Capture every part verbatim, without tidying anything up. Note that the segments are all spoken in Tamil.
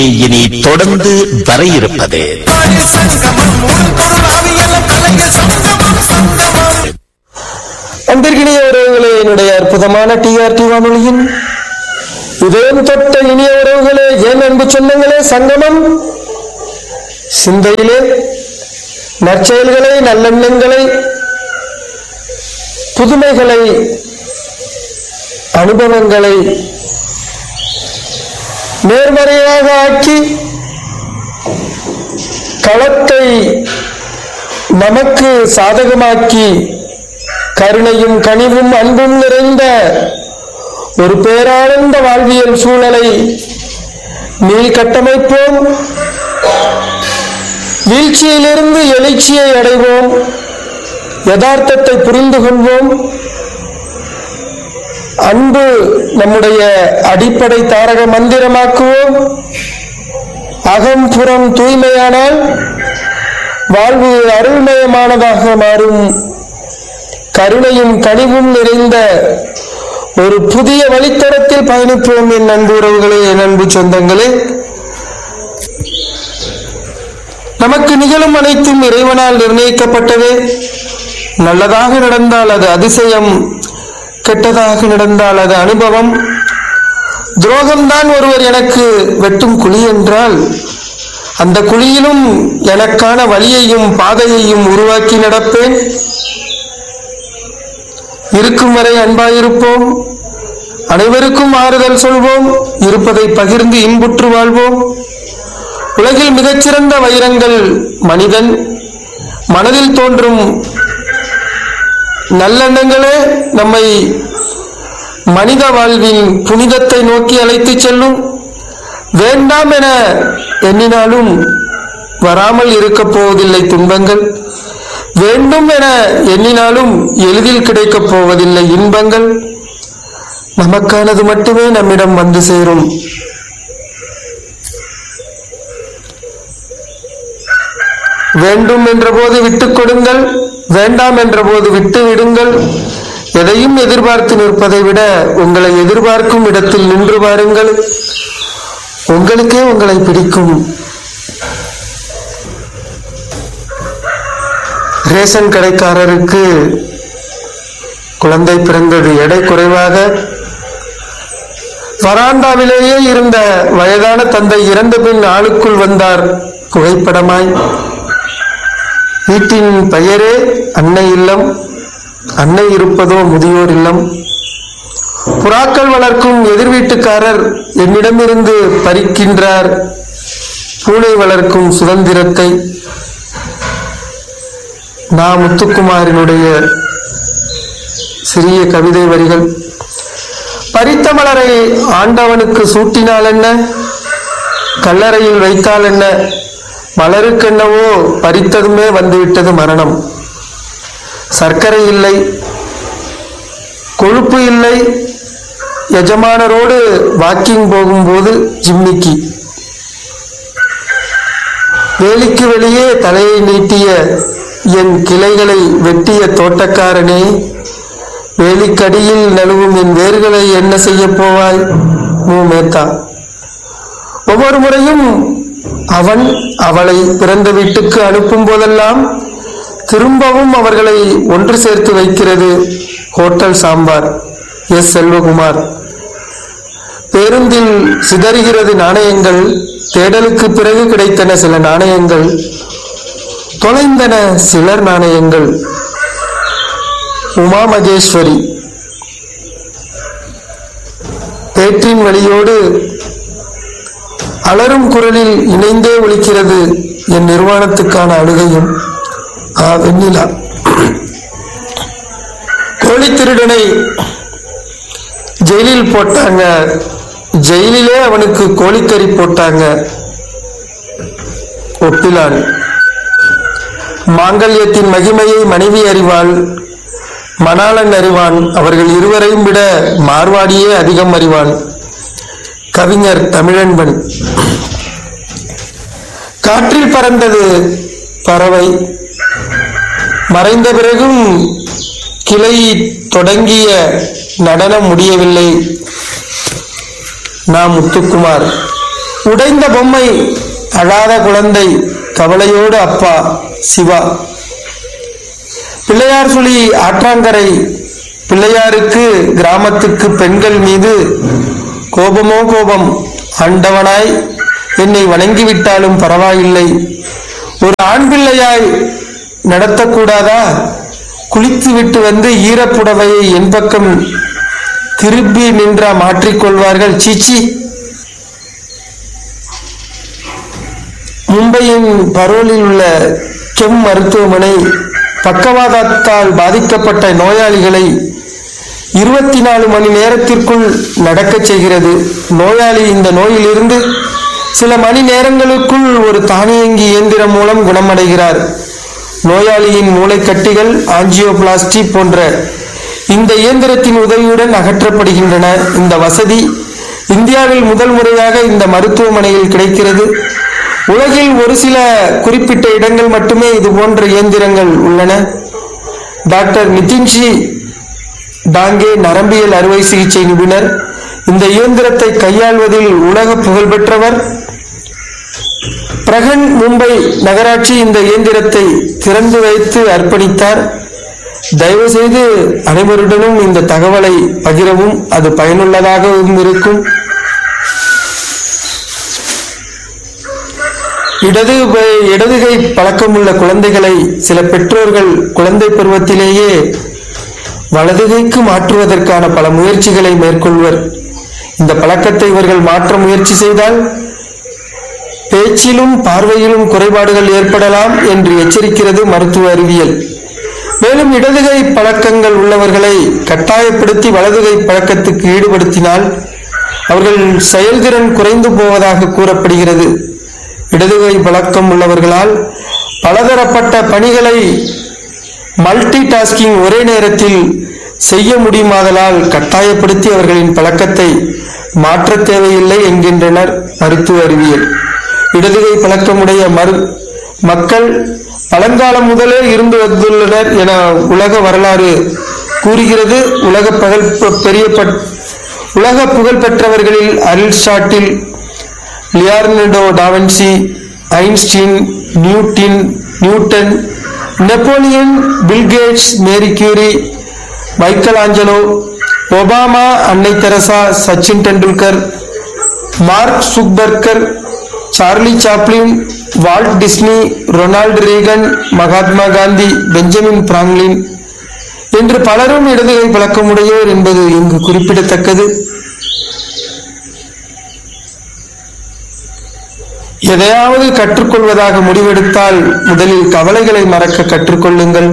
இனி தொடர்ந்து வர இருப்பது அன்பிற்கினிய உறவுகளே, என்னுடைய அற்புதமான டிஆர்டி வானொலியின் இதயம் தொட்ட இனிய உறவுகளே, என் அன்பு சொந்தங்களே, சங்கமம் சிந்தையிலே நற்செயல்களை, நல்லெண்ணங்களை, புதுமைகளை, அனுபவங்களை நேர்மறையாக ஆக்கி களத்தை நமக்கு சாதகமாக்கி கருணையும் கனிவும் அன்பும் நிறைந்த ஒரு பேரானந்த வாழ்வியல் சூழலை மீள் கட்டமைப்போம். வீழ்ச்சியிலிருந்து எழுச்சியை அடைவோம். யதார்த்தத்தை புரிந்து கொள்வோம். அன்பு நம்முடைய அடிப்படை தாரக மந்திரமாக்குவோம். அகம் புறம் தூய்மையானால் வாழ்வு அருள்மயமானதாக மாறும். கருணையும் கனிவும் நிறைந்த ஒரு புதிய வழித்தடத்தில் பயணிப்போம். என் அன்பு உறவுகளே, என் அன்பு சொந்தங்களே, நமக்கு நிகழும் அனைத்தும் இறைவனால் நிர்ணயிக்கப்பட்டவே. நல்லதாக நடந்தால் அது அதிசயம், கெட்டதாக நடந்தால் அது அனுபவம். துரோகம்தான் ஒருவர் எனக்கு வெட்டும் குழி என்றால் அந்த குழியிலும் எனக்கான வழியையும் பாதையையும் உருவாக்கி நடப்பேன். இருக்கும் வரை அன்பாயிருப்போம். அனைவருக்கும் ஆறுதல் சொல்வோம். இருப்பதை பகிர்ந்து இன்புற்று வாழ்வோம். உலகில் மிகச்சிறந்த வைரங்கள் மனிதன். மனதில் தோன்றும் நல்லெண்ணங்களே நம்மை மனித வாழ்வின் புனிதத்தை நோக்கி அழைத்து செல்லும். வேண்டாம் என எண்ணினாலும் வராமல் இருக்கப் போவதில்லை துன்பங்கள். வேண்டும் என எண்ணினாலும் எளிதில் கிடைக்கப் போவதில்லை இன்பங்கள். நமக்கானது மட்டுமே நம்மிடம் வந்து சேரும். வேண்டும் என்ற போது விட்டுக் கொடுங்கள், வேண்டாம் என்ற போது விட்டு விடுங்கள். எதையும் எதிர்பார்த்து நிற்பதை விட உங்களை எதிர்பார்க்கும் இடத்தில் நின்று பாருங்கள். உங்களுக்கே உங்களை பிடிக்கும். ரேஷன் கடைக்காரருக்கு குழந்தை பிறந்தது. எடை குறைவாக வராண்டாவிலேயே இருந்த வயதான தந்தை இறந்த பின் ஆளுக்குள் வந்தார் புகைப்படமாய். வீட்டின் பெயரே அன்னை இல்லம். அன்னை இருப்பதோ முதியோர் இல்லம். புறாக்கள் வளர்க்கும் எதிர் வீட்டுக்காரர் என்னிடமிருந்து பறிக்கின்றார் பூனை வளர்க்கும் சுதந்திரத்தை. நா. முத்துக்குமாரினுடைய சிறிய கவிதை வரிகள். பறித்த மலரை ஆண்டவனுக்கு சூட்டினால் என்ன, கல்லறையில் வைத்தால் என்ன, மலருக்கென்னவோ பறித்ததுமே வந்துவிட்டது மரணம். சர்க்கரை இல்லை, கொழுப்பு இல்லை, எஜமானரோடு வாக்கிங் போகும்போது ஜிம்மிக்கி. வேலிக்கு வெளியே தலையை நீட்டிய என் கிளைகளை வெட்டிய தோட்டக்காரனே, வேலிக்கடியில் நழுவும் என் வேர்களை என்ன செய்ய போவாய் மூ மேத்தா. ஒவ்வொரு முறையும் அவன் அவளை பிறந்த வீட்டுக்கு அனுப்பும் போதெல்லாம் திரும்பவும் அவர்களை ஒன்று சேர்த்து வைக்கிறது ஹோட்டல் சாம்பார். எஸ். செல்வகுமார். பேருந்தில் சிதறுகிறது நாணயங்கள். தேடலுக்கு பிறகு கிடைத்தன சில நாணயங்கள். தொலைந்தன சிலர் நாணயங்கள். உமா மகேஸ்வரி. பேற்றின் வழியோடு அலரும் குரலில் இணைந்தே ஒலிக்கிறது என் நிர்வாணத்துக்கான அழுகையும். ஆ வெண்ணிலா. கோழி திருடனை ஜெயிலில் போட்டாங்க. ஜெயிலிலே அவனுக்கு கோழிக்கறி போட்டாங்க. ஒப்பிலான். மாங்கல்யத்தின் மகிமையை மனைவி அறிவாள், மணாளன் அறிவான். அவர்கள் இருவரையும் விட மார்வாடியே அதிகம் அறிவான். கவிஞர் தமிழன்பன். காற்றில் பறந்தது பறவை. மறைந்த பிறகும் கிளை தொடங்கிய நடனம் முடியவில்லை. நா. முத்துக்குமார். உடைந்த பொம்மை, அழாத குழந்தை, கவலையோடு அப்பா சிவா. பிள்ளையார் சுழி ஆற்றாங்கரை. பிள்ளையாருக்கு கிராமத்துக்கு பெண்கள் மீது கோபமோ கோபம். ஆண்டவனாய் என்னை வணங்கிவிட்டாலும் பரவாயில்லை, ஒரு ஆண் பிள்ளையாய் நடத்தக்கூடாதா? குளித்து விட்டு வந்து ஈரப்புடவையை என் பக்கம் திருப்பி நின்றா மாற்றிக்கொள்வார்கள்? சீச்சி. மும்பையின் பரோலில் உள்ள கெம் மருத்துவமனை பக்கவாதத்தால் பாதிக்கப்பட்ட நோயாளிகளை இருபத்தி நாலு மணி நேரத்திற்குள் நடக்க செய்கிறது. நோயாளி இந்த நோயிலிருந்து சில மணி நேரங்களுக்குள் ஒரு தானியங்கி இயந்திரம் மூலம் குணமடைகிறார். நோயாளியின் மூளைக்கட்டிகள் ஆஞ்சியோபிளாஸ்டி போன்ற இந்த இயந்திரத்தின் உதவியுடன் அகற்றப்படுகின்றன. இந்த வசதி இந்தியாவில் முதல் முறையாக இந்த மருத்துவமனையில் கிடைக்கிறது. உலகில் ஒரு சில குறிப்பிட்ட இடங்கள் மட்டுமே இது போன்ற இயந்திரங்கள் உள்ளன. டாக்டர் நிதின்ஜி டாங்கே நரம்பியல் அறுவை சிகிச்சை நிபுணர். இந்த இயந்திரத்தை கையாள்வதில் உலக புகழ்பெற்றவர். பிரகன் மும்பை நகராட்சி இந்த இயந்திரத்தை திறந்து வைத்து அர்ப்பணித்தார். தயவு செய்து அனைவருடனும் இந்த தகவலை பகிரவும், அது பயனுள்ளதாகவும் இருக்கும். இடது இடதுகை பழக்கமுள்ள குழந்தைகளை சில பெற்றோர்கள் குழந்தை பருவத்திலேயே வலதுகைக்கு மாற்றுவதற்கான பல முயற்சிகளை மேற்கொள்வர். இந்த பழக்கத்தை இவர்கள் மாற்ற முயற்சி செய்தால் பேச்சிலும் பார்வையிலும் குறைபாடுகள் ஏற்படலாம் என்று எச்சரிக்கிறது மருத்துவ அறிவியல். மேலும் இடதுகை பழக்கங்கள் உள்ளவர்களை கட்டாயப்படுத்தி வலதுகை பழக்கத்துக்கு ஈடுபடுத்தினால் அவர்கள் செயல்திறன் குறைந்து போவதாக கூறப்படுகிறது. இடதுகை பழக்கம் உள்ளவர்களால் பலதரப்பட்ட பணிகளை மல்டி டாஸ்கிங் ஒரே நேரத்தில் செய்ய முடியுமாதலால் கட்டாயப்படுத்தி அவர்களின் பழக்கத்தை மாற்ற தேவையில்லை என்கின்றனர் மருத்துவ அறிவியல். இடதுகை பழக்கமுடைய மரு மக்கள் பழங்காலம் முதலே இருந்து வந்துள்ளனர் என உலக வரலாறு கூறுகிறது. உலக பகல் பெரிய உலக புகழ் பெற்றவர்களில் Aristotle, Leonardo da Vinci, Einstein, நியூட்டின் Newton, Napoleon, Bill Gates, Marie Curie, Michael Angelo, Obama, அன்னை Teresa, Sachin Tendulkar, mark சுக்பர்கர், Charlie Chaplin, Walt Disney, Ronald Reagan, Mahatma Gandhi, Benjamin Franklin என்று பலரும் இடதுகை பழக்கமுடையோர் என்பது இங்கு குறிப்பிடத்தக்கது. எதையாவது கற்றுக்கொள்வதாக முடிவெடுத்தால் முதலில் கவலைகளை மறக்க கற்றுக்கொள்ளுங்கள்.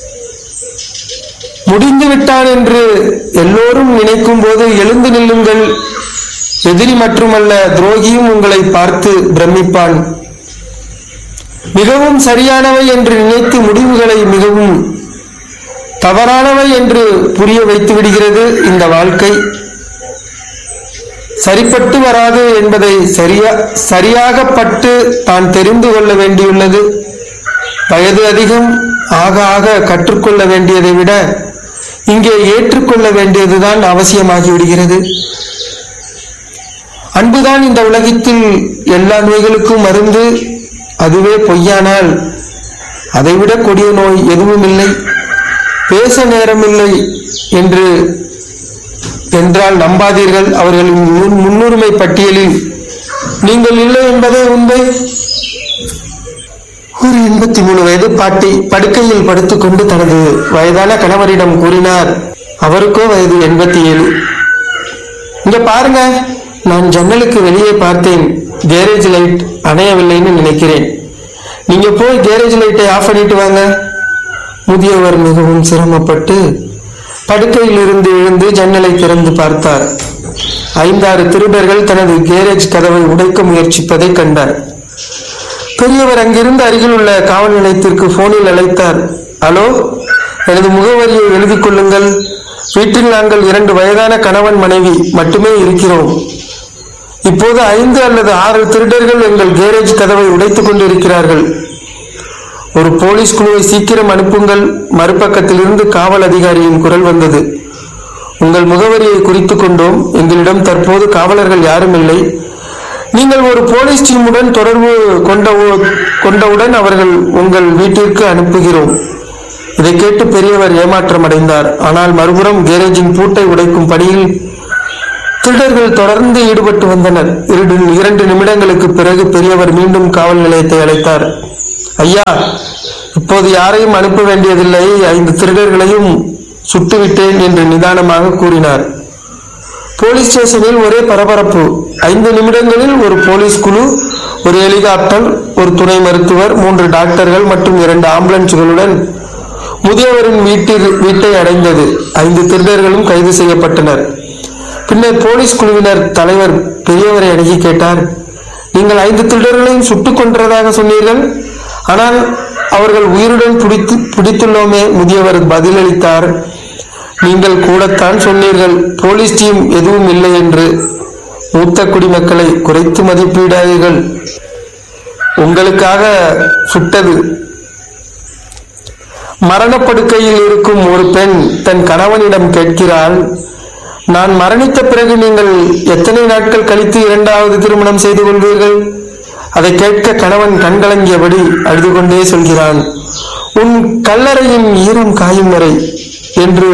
முடிந்து விட்டான் என்று எல்லோரும் நினைக்கும் போது எழுந்து நில்லுங்கள். எதிரி மட்டுமல்ல, துரோகியும் உங்களை பார்த்து பிரமிப்பான். மிகவும் சரியானவை என்று நினைத்து முடிவுகளை மிகவும் தவறானவை என்று புரிய வைத்து விடுகிறது இந்த வாழ்க்கை. சரிப்பட்டு வராது என்பதை சரியா சரியாகப்பட்டு தான் தெரிந்து கொள்ள வேண்டியுள்ளது. வயது அதிகம் ஆக ஆக கற்றுக்கொள்ள வேண்டியதை விட இங்கே ஏற்றுக்கொள்ள வேண்டியதுதான் அவசியமாகிவிடுகிறது. அன்புதான் இந்த உலகத்தில் எல்லா நோய்களுக்கும் மருந்து. அதுவே பொய்யானால் அதைவிட கொடிய நோய் எதுவும் இல்லை. பேச நேரமில்லை என்று என்றால் நம்பாதீர்கள். அவர்களின் முன்னுரிமை பட்டியலில் நீங்கள் இல்லை என்பதே உண்மை. ஒரு எண்பத்தி மூணு வயது பாட்டி படுக்கையில் படுத்துக்கொண்டு தனது வயதான கணவரிடம் கூறினார். அவருக்கோ வயது எண்பத்தி ஏழு. இங்க பாருங்க, நான் ஜன்னலுக்கு வெளியே பார்த்தேன். கேரேஜ் லைட் அணையவில்லைன்னு நினைக்கிறேன். நீங்க போய் கேரேஜ் லைட்டை ஆஃப் பண்ணிட்டு வாங்க. முதியவர் மிகவும் சிரமப்பட்டு படுக்கையில் இருந்து எழுந்து ஜன்னலை திறந்து பார்த்தார். ஐந்தாறு திருடர்கள் தனது கேரேஜ் கதவை உடைக்க முயற்சிப்பதை கண்டார். பெரியவர் அங்கிருந்து அருகில் உள்ள காவல் நிலையத்திற்கு போனில் அழைத்தார். ஹலோ, எனது முகவரியை எழுதி கொள்ளுங்கள். வீட்டில் நாங்கள் இரண்டு வயதான கணவன் மனைவி மட்டுமே இருக்கிறோம். இப்போது ஐந்து அல்லது ஆறு திருடர்கள் எங்கள் கேரேஜ் கதவை உடைத்துக் கொண்டிருக்கிறார்கள். ஒரு போலீஸ் குழுவை சீக்கிரம் அனுப்புங்கள். மறுபக்கத்தில் இருந்து காவல் அதிகாரியின் குரல் வந்தது. உங்கள் முகவரியை குறித்து கொண்டோம். எங்களிடம் தற்போது காவலர்கள் யாரும் இல்லை. நீங்கள் ஒரு போலீஸ் டீமுடன் தொடர்பு கொண்ட கொண்டவுடன் அவர்கள் உங்கள் வீட்டிற்கு அனுப்புகிறோம். இதை கேட்டு பெரியவர் ஏமாற்றம் அடைந்தார். ஆனால் மறுபுறம் கேரேஜின் பூட்டை உடைக்கும் பணியில் திருடர்கள் தொடர்ந்து ஈடுபட்டு வந்தனர். இரண்டு நிமிடங்களுக்கு பிறகு பெரியவர் மீண்டும் காவல் நிலையத்தை அழைத்தார். ஐயா, இப்போது யாரையும் அனுப்ப வேண்டியதில்லை, ஐந்து திருடர்களையும் சுட்டுவிட்டேன் என்று நிதானமாக கூறினார். போலீஸ் ஸ்டேஷனில் ஒரே பரபரப்பு. ஐந்து நிமிடங்களில் ஒரு போலீஸ் குழு, ஒரு ஹெலிகாப்டர், ஒரு துணை மருத்துவர், மூன்று டாக்டர்கள் மற்றும் இரண்டு ஆம்புலன்ஸ்களுடன் முதியவரின் வீட்டில் வீட்டை அடைந்தது. ஐந்து திருடர்களும் கைது செய்யப்பட்டனர். பின்னர் போலீஸ் குழுவினர் தலைவர் பெரியவரை அணுகி கேட்டார், நீங்கள் ஐந்து திருடர்களையும் சுட்டுக் கொன்றதாக சொன்னீர்கள், ஆனால் அவர்கள் உயிருடன் பிடித்து பிடித்துள்ளோமே. முதியவர் பதிலளித்தார், நீங்கள் கூடத்தான் சொன்னீர்கள், போலீஸ் டீம் எதுவும் இல்லை என்று. மூத்த குடிமக்களை குறைத்து மதிப்பிடாதீர்கள், உங்களுக்காக சுட்டது. மரணப்படுக்கையில் இருக்கும் ஒரு பெண் தன் கணவனிடம் கேட்கிறாள், நான் மரணித்த பிறகு நீங்கள் எத்தனை நாட்கள் கழித்து இரண்டாவது திருமணம் செய்து கொள்வீர்கள்? அதை கேட்க கணவன் கண்கலங்கியபடி அழுது கொண்டே சொல்கிறான், உன் கல்லறையின் ஈரம் காயும் வரை என்று.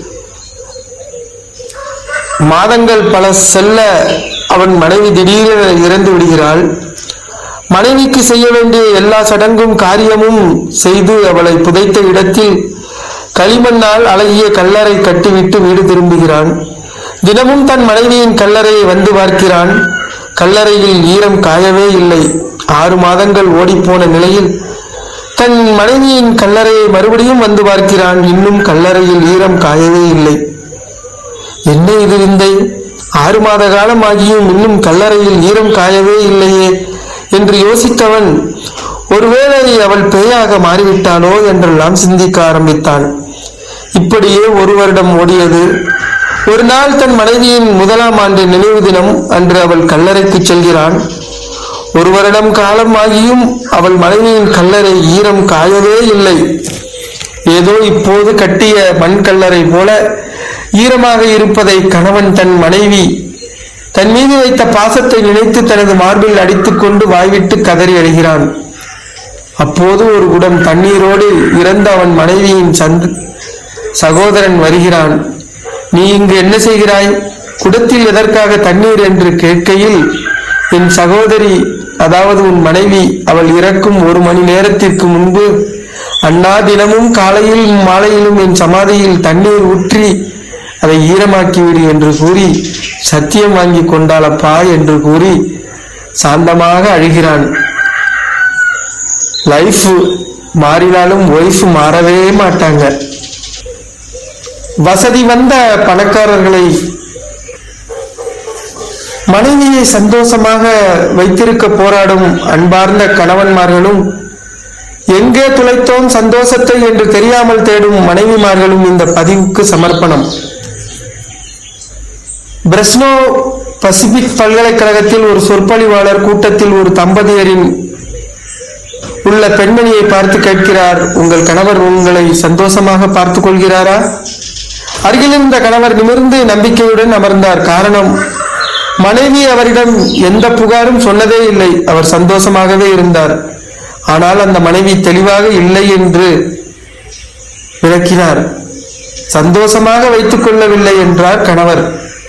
மாதங்கள் பல செல்ல அவன் மனைவி திடீரென இறந்து விடுகிறாள். மனைவிக்கு செய்ய வேண்டிய எல்லா சடங்கும் காரியமும் செய்து அவளை புதைத்த இடத்தில் களிமண்ணால் அழகிய கல்லறை கட்டிவிட்டு வீடு திரும்புகிறான். தினமும் தன் மனைவியின் கல்லறையை வந்து பார்க்கிறான். கல்லறையில் ஈரம் காயவே இல்லை. ஆறு மாதங்கள் ஓடிப்போன நிலையில் தன் மனைவியின் கல்லறையை மறுபடியும் வந்து பார்க்கிறான். இன்னும் கல்லறையில் ஈரம் காயவே இல்லை. என்ன இது விந்தை? ஆறு மாத காலம் ஆகியும் இன்னும் கல்லறையில் ஈரம் காயவே இல்லையே என்று யோசித்தவன், ஒருவேளை அவள் பேயாக மாறிவிட்டாளோ என்றெல்லாம் சிந்திக்க ஆரம்பித்தான். இப்படியே ஒரு வருடம் ஓடியது. ஒரு நாள் தன் மனைவியின் முதலாம் ஆண்டு நினைவு தினம் அன்று அவள் கல்லறைக்கு செல்கிறான். ஒரு வருடம் காலம் ஆகியும் அவள் மனைவியின் கல்லறை ஈரம் காயவே இல்லை. ஏதோ இப்போது கட்டிய மண் கல்லறை போல ஈரமாக இருப்பதை கணவன் தன் மனைவி தன் மீது வைத்த பாசத்தை நினைத்து தனது மார்பில் அடித்துக் கொண்டு வாய்விட்டு கதறி அழுகிறான். அப்போது ஒரு குடம் தண்ணீரோடு இறந்த அவன் மனைவியின் சந்த் சகோதரன் வருகிறான். நீ இங்கு என்ன செய்கிறாய்? குடத்தில் எதற்காக தண்ணீர் என்று கேட்கையில், என் சகோதரி, அதாவது உன் மனைவி, அவள் இறக்கும் ஒரு மணி நேரத்திற்கு முன்பு, அண்ணா, தினமும் காலையிலும் மாலையிலும் என் சமாதியில் தண்ணீர் ஊற்றி அதை ஈரமாக்கிவிடு என்று கூறி சத்தியம் வாங்கி கொண்டாளப்பா என்று கூறி சாந்தமாக அழுகிறான். லைஃப் மாறினாலும் ஒய்ஃப் மாறவே மாட்டாங்க. வசதி வந்த பணக்காரர்களை மனைவியை சந்தோஷமாக வைத்திருக்க போராடும் அன்பார்ந்த கணவன்மார்களும், எங்கே துளைத்தோம் சந்தோஷத்தை என்று தெரியாமல் தேடும் மனைவிமார்களும் இந்த பதிவுக்கு சமர்ப்பணம். பிரெஸ்னோ பசிபிக் பல்கலைக்கழகத்தில் ஒரு சொற்பொழிவாளர் கூட்டத்தில் ஒரு தம்பதியரின் உள்ள பெண்மணியை பார்த்து கேட்கிறார், உங்கள் கணவர் உங்களை சந்தோஷமாக பார்த்துக் கொள்கிறாரா? அருகில் இருந்த கணவர் நிமிர்ந்து நம்பிக்கையுடன் அமர்ந்தார். காரணம், மனைவி அவரிடம் எந்த புகாரும் சொன்னதே இல்லை. அவர் சந்தோஷமாகவே இருந்தார். ஆனால் அந்த மனைவி தெளிவாக இல்லை என்று விளக்கினார். சந்தோஷமாக வைத்துக் கொள்ளவில்லை என்றார் கணவர்.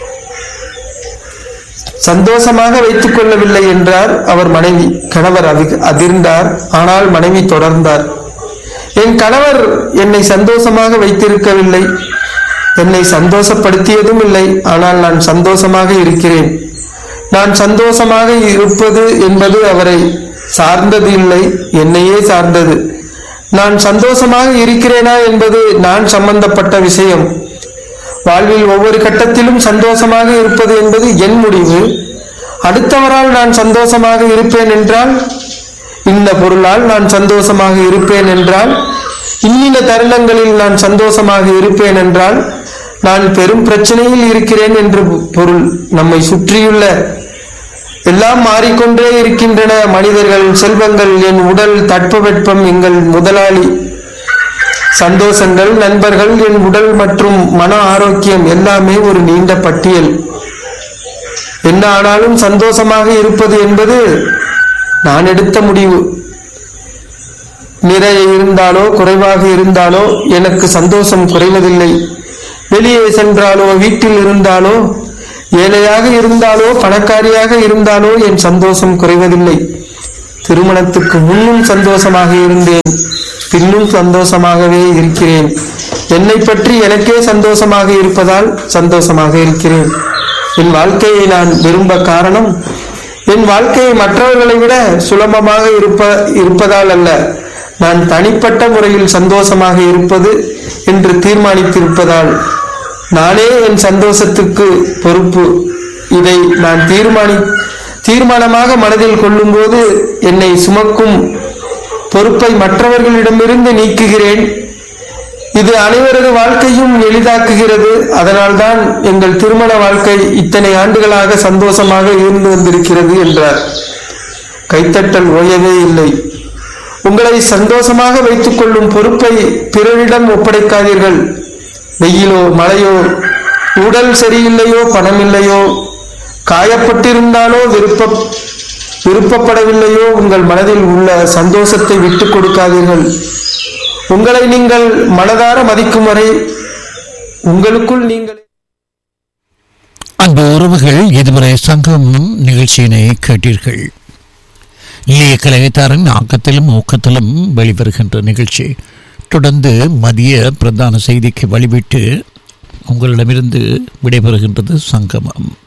சந்தோஷமாக வைத்துக் கொள்ளவில்லை என்றார் அவர் மனைவி. கணவர் அதிர்ந்தார். ஆனால் மனைவி தொடர்ந்தார், என் கணவர் என்னை சந்தோஷமாக வைத்திருக்கவில்லை, என்னை சந்தோஷப்படுத்தியதும் இல்லை. ஆனால் நான் சந்தோஷமாக இருக்கிறேன். நான் சந்தோஷமாக இருப்பது என்பது அவரை சார்ந்தது இல்லை, என்னையே சார்ந்தது. நான் சந்தோஷமாக இருக்கிறேனா என்பது நான் சம்பந்தப்பட்ட விஷயம். வாழ்வில் ஒவ்வொரு கட்டத்திலும் சந்தோஷமாக இருப்பது என்பது என் முடிவு. அடுத்தவரால் நான் சந்தோஷமாக இருப்பேன் என்றால், இந்த பொருளால் நான் சந்தோஷமாக இருப்பேன் என்றால், இன்னின தருணங்களில் நான் சந்தோஷமாக இருப்பேன் என்றால் நான் பெரும் பிரச்சனையில் இருக்கிறேன் என்று பொருள். நம்மை சுற்றியுள்ள எல்லாம் மாறிக்கொண்டே இருக்கின்றன. மனிதர்கள், செல்வங்கள், என் உடல், தட்பவெப்பம், எங்கள் முதலாளி, சந்தோஷங்கள், நண்பர்கள், என் உடல் மற்றும் மன ஆரோக்கியம் எல்லாமே ஒரு நீண்ட பட்டியல். என்ன ஆனாலும் சந்தோஷமாக இருப்பது என்பது நான் எடுத்த முடிவு. நிறைய இருந்தாலோ குறைவாக இருந்தாலோ எனக்கு சந்தோஷம் குறைவதில்லை. வெளியே சென்றாலோ வீட்டில் இருந்தாலோ ஏழையாக இருந்தாலோ பணக்காரியாக இருந்தாலோ என் சந்தோஷம் குறைவதில்லை. திருமணத்துக்கு முன்னும் சந்தோஷமாக இருந்தேன், பின்னும் சந்தோஷமாகவே இருக்கிறேன். என்னை பற்றி எனக்கே சந்தோஷமாக இருப்பதால் சந்தோஷமாக இருக்கிறேன். என் வாழ்க்கையை நான் விரும்ப காரணம் என் வாழ்க்கையை மற்றவர்களை விட சுலபமாக இருப்ப இருப்பதால் அல்ல, நான் தனிப்பட்ட முறையில் சந்தோஷமாக இருப்பது என்று தீர்மானித்திருப்பதால். நானே என் சந்தோஷத்துக்கு பொறுப்பு. இதை நான் தீர்மானி தீர்மானமாக மனதில் கொள்ளும் போது என்னை சுமக்கும் பொறுப்பை மற்றவர்களிடமிருந்து நீக்குகிறேன். இது அனைவரது வாழ்க்கையும் எளிதாக்குகிறது. அதனால்தான் எங்கள் திருமண வாழ்க்கை இத்தனை ஆண்டுகளாக சந்தோஷமாக இருந்து வந்திருக்கிறது என்றார். கைத்தட்டல் ஓயவே இல்லை. உங்களை சந்தோஷமாக வைத்துக் கொள்ளும் பொறுப்பை பிறரிடம் ஒப்படைக்காதீர்கள். வெயிலோ மழையோ, உடல் சரியில்லையோ, பணம் இல்லையோ, காயப்பட்டிருந்தாலோ, விருப்ப விருப்பப்படவில்லையோ, உங்கள் மனதில் உள்ள சந்தோஷத்தை விட்டுக் கொடுக்காதீர்கள். உங்களை நீங்கள் மனதார மதிக்கும் வரை உங்களுக்குள் நீங்கள். அன்பு உறவுகள், இதுவரை சங்கம் நிகழ்ச்சியினை கேட்டீர்கள். இளைய கலைஞரின் ஆக்கத்திலும் ஊக்கத்திலும் வெளிவருகின்ற நிகழ்ச்சி தொடர்ந்து மதிய பிரதான செய்திக்கு வழிவிட்டு உங்களிடமிருந்து விடைபெறுகின்றது சங்கமம்.